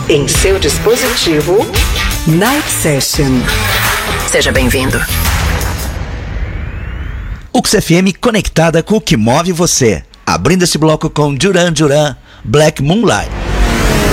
Em seu dispositivo, Night Session. Seja bem-vindo. UX FM conectada com o que move você. Abrindo esse bloco com Duran Duran, Black Moonlight.